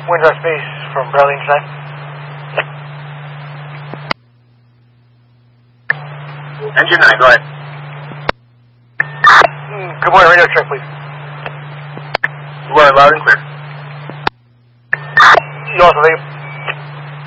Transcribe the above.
Windrush Base from Bradley Einstein. Engine 9, go ahead. Good morning, radio check, please. You are loud and clear. You also,